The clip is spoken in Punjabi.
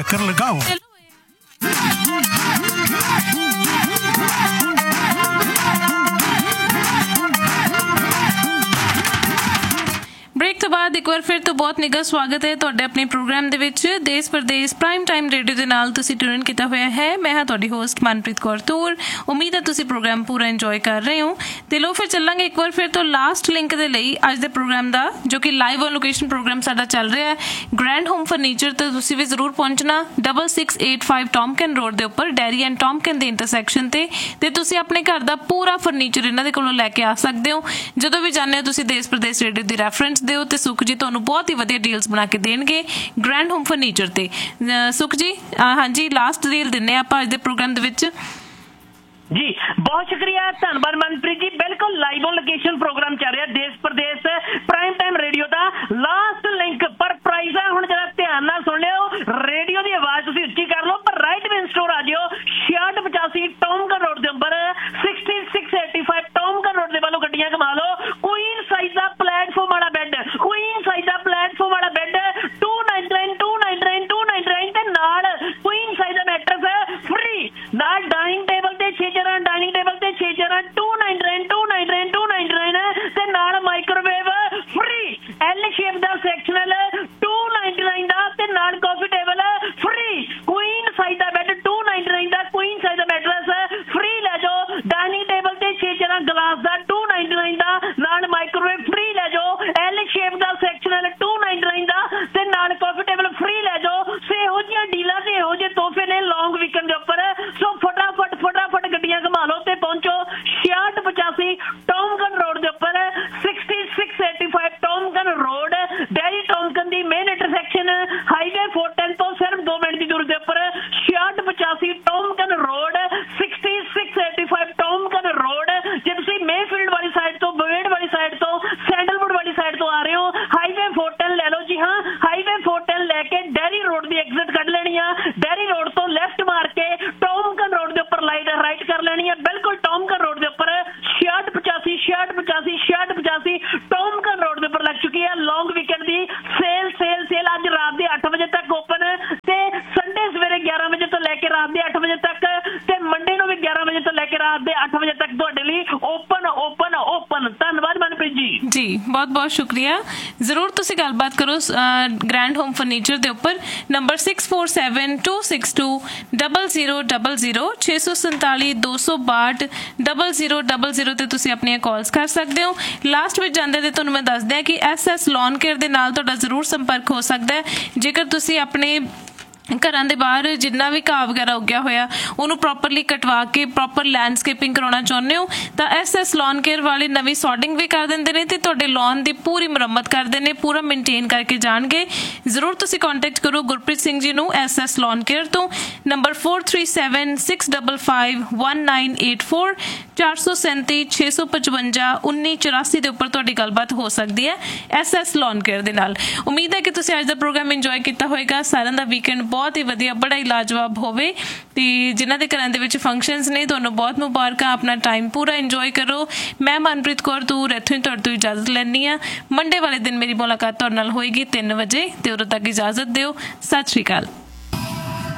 ਚੱਕਰ ਲਗਾਓ। ਬ੍ਰੇਕ ਤੋਂ ਬਾਅਦ ਇੱਕ ਵਾਰ ਫਿਰ ਤੋਂ ਬਹੁਤ ਨਿੱਘਾ ਸਵਾਗਤ ਹੈ ਤੁਹਾਡੇ ਆਪਣੇ ਪ੍ਰੋਗਰਾਮ ਦੇ ਵਿੱਚ ਦੇਸ਼ ਪ੍ਰਦੇਸ਼ ਪ੍ਰਾਈਮ ਟਾਈਮ ਰੇਡੀਓ ਦੇ ਨਾਲ ਤੁਸੀਂ ਟਿਊਨ ਕੀਤਾ ਹੋਇਆ ਹੈ। ਮੈਂ ਹਾਂ ਤੁਹਾਡੀ ਹੋਸਟ ਮਨਪ੍ਰੀਤ ਕੌਰ ਤੂਰ। ਉਮੀਦ ਹੈ ਤੁਸੀਂ ਪ੍ਰੋਗਰਾਮ ਪੂਰਾ ਇੰਜੋਏ ਕਰ ਰਹੇ ਹੋ। ਤੇ ਲੋ ਫਿਰ ਚੱਲਾਂਗੇ ਇੱਕ ਵਾਰ ਫਿਰ ਤੋਂ ਲਾਸਟ ਲਿੰਕ ਦੇ ਲਈ ਅੱਜ ਦੇ ਪ੍ਰੋਗਰਾਮ ਦਾ, ਜੋ ਕਿ ਲਾਈਵ ਔਨ ਲੋਕੇਸ਼ਨ ਪ੍ਰੋਗਰਾਮ ਸਾਡਾ ਚੱਲ ਰਿਹਾ ਹੈ ਗ੍ਰੈਂਡ ਹੋਮ ਫਰਨੀਚਰ ਤੇ। ਤੁਸੀਂ ਵੀ ਜ਼ਰੂਰ ਪਹੁੰਚਣਾ 6685 ਟੌਮਕਿਨ ਰੋਡ ਦੇ ਉੱਪਰ ਡੈਰੀ ਐਂਡ ਟੌਮਕਿਨ ਦੇ ਇੰਟਰਸੈਕਸ਼ਨ ਤੇ ਤੁਸੀਂ ਆਪਣੇ ਘਰ ਦਾ ਪੂਰਾ ਫਰਨੀਚਰ ਇਹਨਾਂ ਦੇ ਕੋਲੋਂ ਲੈ ਕੇ ਆ ਸਕਦੇ ਹੋ। ਜਦੋਂ ਵੀ ਜਾਂਦੇ ਹੋ ਤੁਸੀਂ ਦੇਸ਼ ਪ੍ਰਦੇਸ਼ ਰੇਡੀਓ ਦੀ ਰੈਫਰੈਂਸ ਦਿਓ ਤੇ ਸੁਖ ਜੀ ਤੁਹਾਨੂੰ ਬਹੁਤ ਹੀ ਵਧੀਆ ਡੀਲਸ ਬਣਾ ਕੇ ਦੇਣਗੇ ਗ੍ਰੈਂਡ ਹੋਮ ਫਰਨੀਚਰ ਤੇ। ਸੁਖ ਜੀ ਹਾਂਜੀ ਲਾਸਟ ਡੀਲ ਦਿੰਨੇ ਆਪਾਂ ਅੱਜ ਦੇ ਪ੍ਰੋਗਰਾਮ ਦੇ ਵਿੱਚ ਜੀ। ਬਹੁਤ ਸ਼ੁਕਰੀਆ, ਧੰਨਵਾਦ ਮਨਪ੍ਰੀਤ ਜੀ। ਬਿਲਕੁਲ ਲਾਈਵ ਔਨ ਲੋਕੇਸ਼ਨ ਪ੍ਰੋਗਰਾਮ ਚੱਲ ਰਿਹਾ ਦੇਸ਼ ਪ੍ਰਦੇਸ਼ ਪ੍ਰਾਈਮ ਟਾਈਮ ਰੇਡੀਓ ਦਾ। ਲਾਸਟ ਲਿੰਕ ਪਰ ਪ੍ਰਾਈਜ਼ ਆ, ਹੁਣ ਜਰਾ ਧਿਆਨ ਨਾਲ ਸੁਣ ਲਿਓ। ਰੇਡੀਓ ਦੀ ਆਵਾਜ਼ ਤੁਸੀਂ ਉੱਚੀ ਕਰ ਲਓ ਪਰ ਰਾਈਟ ਵਿਨ ਸਟੋਰ ਆ ਜਿਓ 6685 ਟੌਮਕਨ ਰੋਡ ਦੇ ਉੱਪਰ 6685 ਟੌਮਕਨ ਰੋਡ ਦੇ ਵੱਲੋਂ ਗੱਡੀਆਂ ਕਮਾ ਲਓ। ਕੁਈਨ ਸਾਈਜ਼ ਦਾ ਪਲੇਟਫਾਰਮ ਵਾਲਾ ਬੈੱਡ, ਕੁਈਨ ਸਾਈਜ਼ ਦਾ ਪਲੇਟਫਾਰਮ ਵਾਲਾ ਬੈੱਡ 299 ਤੇ ਨਾਲ ਕੁਈਨ ਸਾਈਜ਼ ਦਾ ਮੈਟਰਸ ਫ੍ਰੀ, ਨਾਲ ਡਾਈਨਿੰਗ ਟੇਬਲ ਤੇ 6 ਜਣਾ, ਡਾਈਨਿੰਗ ਟੇਬਲ ਤੇ 6 ਜਣਾ 299 ਤੇ ਨਾਲ ਮਾਈਕ੍ਰੋਵੇਵ ਫ੍ਰੀ, ਐਲ ਸ਼ੇਪ ਦਾ ਸੈਕਸ਼ਨਲ 299 ਦਾ ਤੇ ਨਾਲ ਕਾਫੀ ਟੇਬਲ ਫ੍ਰੀ, ਕੁਈਨ ਸਾਈਜ਼ ਦਾ ਬੈੱਡ 299 ਦਾ, ਕੁਈਨ ਸਾਈਜ਼ ਦਾ ਮੈਟਰਸ ਫ੍ਰੀ ਲੈ ਜਾਓ। ਡਾਈਨਿੰਗ ਟੇਬਲ ਤੇ 6 ਜਣਾ ਗਲਾਸ ਦਾ 299 ਦਾ, ਨਾਲ ਮਾਈਕ੍ਰੋਵੇਵ ਫ੍ਰੀ ਲੈ ਜਾਓ। ਐਲ ਸ਼ੇਪ ਦਾ ਸੈਕਸ਼ਨਲ 299 ਦਾ ਤੇ ਨਾਲ ਕਾਫੀ ਟੇਬਲ ਫ੍ਰੀ ਲੈ ਜਾਓ। ਸੋ ਇਹੋ ਜਿਹੀਆਂ ਡੀਲਾਂ ਤੇ ਇਹੋ ਜਿਹੇ ਤੋਹਫੇ ਨੇ ਲੌਂਗ ਵੀਕਐਂਡ ਦੇ ਉੱਪਰ। ਸੋ ਫਟਾਫਟ ਗੱਡੀਆਂ ਘੁਮਾ ਲਓ ਤੇ ਪਹੁੰਚੋ 6685 ਟੌਮਕਨ ਰੋਡ ਦੇ ਉੱਪਰ 6685 ਟੌਮਕਨ ਰੋਡ ਡੈਰੀ ਟੌਮਕਨ ਦੀ ਮੇਨ ਇੰਟਰਸੈਕਸ਼ਨ ਹਾਈਵੇ 410 ਤੋਂ ਸਿਰਫ 2 ਮਿੰਟ ਦੀ ਦੂਰੀ ਦੇ ਉੱਪਰ 6685 ਟੌਮਕਨ ਰੋਡ 6685 ਟੌਮਕਨ ਰੋਡ। ਜੇ ਤੁਸੀਂ ਮੇਫੀਲਡ ਵਾਲੀ ਸਾਈਡ ਤੋਂ, ਬਵੇੜ ਵਾਲੀ ਸਾਈਡ ਤੋਂ, ਸੈਂਡਲਵੁੱਡ ਵਾਲੀ ਸਾਈਡ ਤੋਂ ਆ ਰਹੇ ਹੋ ਹਾਈਵੇ 410 ਲੈ ਲਓ। ਜੀ ਹਾਂ, ਹਾਈਵੇ 410 ਲੈ ਕੇ ਡੈਰੀ ਰੋਡ ਦੀ ਐਗਜ਼ਿਟ ਕੱਢ ਲੈਣੀ ਆ। ਡੈਰੀ ਰੋਡ ਤੋਂ ਲੈਫਟ ਮਾਰ ਕੇ ਟੌਮਕਨ ਰੋਡ ਦੇ ਉੱਪਰ ਰਾਈਟ ਕਰ ਲੈਣੀ ਆ। ਬਿਲਕੁਲ ਟੌਮਕਨ ਰੋਡ ਦੇ ਉੱਪਰ 6685 ਟੌਮਕਨ ਰੋਡ ਦੇ ਉੱਪਰ ਲੱਗ ਚੁੱਕੀ ਹੈ ਲੌਂਗ ਵੀਕਐਂਡ ਦੀ ਸੇਲ। ਅੱਜ ਰਾਤ ਦੇ 8 ਵਜੇ ਤੱਕ ਓਪਨ ਤੇ ਸੰਡੇ ਸਵੇਰੇ 11 ਵਜੇ ਤੋਂ ਲੈ ਕੇ ਰਾਤ ਦੇ 8 ਵਜੇ ਤੱਕ ਤੇ ਮੰਡੇ ਨੂੰ ਵੀ 11 ਵਜੇ ਤੋਂ ਲੈ ਕੇ ਰਾਤ ਦੇ 8 ਵਜੇ ਤੱਕ ਤੁਹਾਡੇ ਲਈ ਓਪਨ। ਧੰਨਵਾਦ ਮਨਪ੍ਰੀਤ ਜੀ। ਬਹੁਤ ਬਹੁਤ ਸ਼ੁਕਰੀਆ। ਜ਼ਰੂਰ ਤੁਸੀਂ ਗੱਲਬਾਤ ਕਰੋ ਗ੍ਰੈਂਡ ਹੋਮ ਫਰਨੀਚਰ ਦੇ ਉੱਪਰ ਨੰਬਰ 6472620000 647 262 0000 ਤੇ ਤੁਸੀਂ ਆਪਣੀਆਂ ਕਾਲਸ ਕਰ ਸਕਦੇ ਹੋ। ਲਾਸਟ ਵਿੱਚ ਜਾਂਦੇ ਤੇ ਤੁਹਾਨੂੰ ਮੈਂ ਦੱਸ ਦਿਆਂ ਕਿ SS ਲੌਨ ਕੇਅਰ ਦੇ ਨਾਲ ਤੁਹਾਡਾ ਜ਼ਰੂਰ ਸੰਪਰਕ ਹੋ ਸਕਦਾ ਹੈ। ਜੇਕਰ ਤੁਸੀਂ ਆਪਣੇ ਘਰਾਂ ਦੇ ਬਾਹਰ ਜਿੰਨਾ ਵੀ ਘਾਹ ਵਗੈਰਾ ਉੱਗਿਆ ਹੋਇਆ ਉਹਨੂੰ ਪ੍ਰੋਪਰਲੀ ਕਟਵਾ ਕੇ ਪ੍ਰੋਪਰ ਲੈਂਡਸਕੇਪਿੰਗ ਕਰਾਉਣਾ ਚਾਹੁੰਦੇ ਹੋ ਤਾਂ SS ਲੌਨ ਕੇਅਰ ਵਾਲੇ ਨਵੀਂ ਸੌਡਿੰਗ ਵੀ ਕਰ ਦਿੰਦੇ ਨੇ ਤੇ ਤੁਹਾਡੇ ਲੌਨ ਦੀ ਪੂਰੀ ਮੁਰੰਮਤ ਕਰਦੇ ਨੇ, ਪੂਰਾ ਮੇਨਟੇਨ ਕਰਕੇ ਜਾਣਗੇ। ਜ਼ਰੂਰ ਤੁਸੀਂ ਕੰਟੈਕਟ ਕਰੋ ਗੁਰਪ੍ਰੀਤ ਸਿੰਘ ਜੀ ਨੂੰ SS ਲੌਨ ਕੇਅਰ ਤੋਂ। ਨੰਬਰ 4376551984 437 655 1984 ਦੇ ਉੱਪਰ ਤੁਹਾਡੀ ਗੱਲਬਾਤ ਹੋ ਸਕਦੀ ਹੈ SS ਲੌਨ ਕੇਅਰ ਦੇ ਨਾਲ। ਉਮੀਦ ਹੈ ਕਿ ਤੁਸੀਂ ਅੱਜ ਦਾ ਪ੍ਰੋਗਰਾਮ ਇੰਜੋਏ ਕੀਤਾ ਹੋਏਗਾ। ਸਾਰਿਆਂ ਦਾ ਵੀਕਐਂਡ ਬਹੁਤ ਹੀ ਵਧੀਆ, ਬੜਾ ਹੀ ਲਾਜਵਾਬ ਹੋਵੇ ਤੇ ਜਿਨ੍ਹਾਂ ਦੇ ਘਰਾਂ ਦੇ ਵਿੱਚ ਫੰਕਸ਼ਨਸ ਨੇ ਤੁਹਾਨੂੰ ਬਹੁਤ ਮੁਬਾਰਕਾਂ। ਆਪਣਾ ਟਾਈਮ ਪੂਰਾ ਇੰਜੋਏ ਕਰੋ। ਮੈਂ ਮਨਪ੍ਰੀਤ ਕੌਰ ਤੂਰ ਇੱਥੋਂ ਹੀ ਤੁਹਾਡੇ ਤੋਂ ਇਜਾਜ਼ਤ ਲੈਂਦੀ ਹਾਂ। ਮੰਡੇ ਵਾਲੇ ਦਿਨ ਮੇਰੀ ਮੁਲਾਕਾਤ ਤੁਹਾਡੇ ਨਾਲ ਹੋਏਗੀ 3 ਵਜੇ ਤੇ ਉਦੋਂ ਤੱਕ ਇਜਾਜ਼ਤ ਦਿਓ। ਸਤਿ ਸ਼੍ਰੀ ਅਕਾਲ।